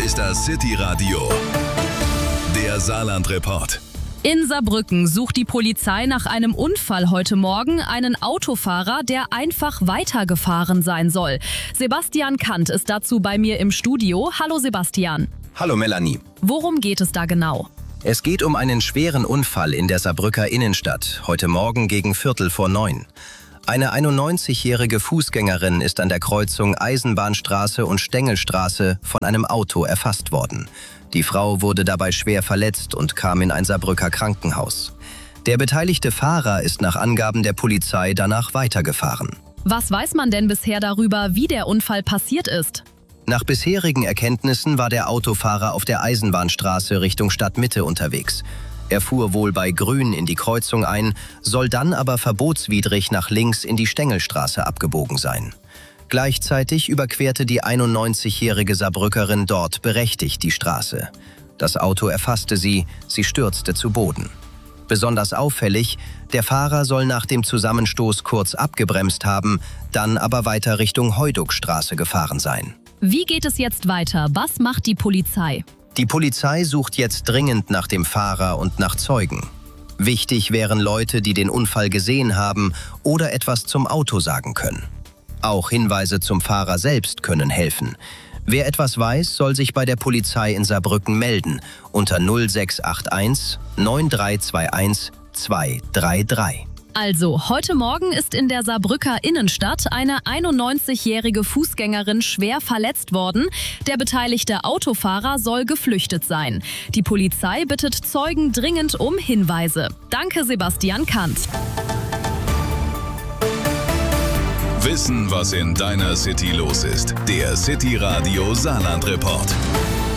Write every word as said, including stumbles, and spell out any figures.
ist das City Radio, der Saarland-Report. In Saarbrücken sucht die Polizei nach einem Unfall heute Morgen einen Autofahrer, der einfach weitergefahren sein soll. Sebastian Kant ist dazu bei mir im Studio. Hallo Sebastian. Hallo Melanie. Worum geht es da genau? Es geht um einen schweren Unfall in der Saarbrücker Innenstadt, heute Morgen gegen Viertel vor neun. Eine einundneunzigjährige Fußgängerin ist an der Kreuzung Eisenbahnstraße und Stengelstraße von einem Auto erfasst worden. Die Frau wurde dabei schwer verletzt und kam in ein Saarbrücker Krankenhaus. Der beteiligte Fahrer ist nach Angaben der Polizei danach weitergefahren. Was weiß man denn bisher darüber, wie der Unfall passiert ist? Nach bisherigen Erkenntnissen war der Autofahrer auf der Eisenbahnstraße Richtung Stadtmitte unterwegs. Er fuhr wohl bei Grün in die Kreuzung ein, soll dann aber verbotswidrig nach links in die Stengelstraße abgebogen sein. Gleichzeitig überquerte die einundneunzigjährige Saarbrückerin dort berechtigt die Straße. Das Auto erfasste sie, sie stürzte zu Boden. Besonders auffällig, der Fahrer soll nach dem Zusammenstoß kurz abgebremst haben, dann aber weiter Richtung Heuduckstraße gefahren sein. Wie geht es jetzt weiter? Was macht die Polizei? Die Polizei sucht jetzt dringend nach dem Fahrer und nach Zeugen. Wichtig wären Leute, die den Unfall gesehen haben oder etwas zum Auto sagen können. Auch Hinweise zum Fahrer selbst können helfen. Wer etwas weiß, soll sich bei der Polizei in Saarbrücken melden unter null sechs acht eins neun drei zwei eins zwei drei drei. Also, heute Morgen ist in der Saarbrücker Innenstadt eine einundneunzigjährige Fußgängerin schwer verletzt worden. Der beteiligte Autofahrer soll geflüchtet sein. Die Polizei bittet Zeugen dringend um Hinweise. Danke, Sebastian Kant. Wissen, was in deiner City los ist. Der City Radio Saarland-Report.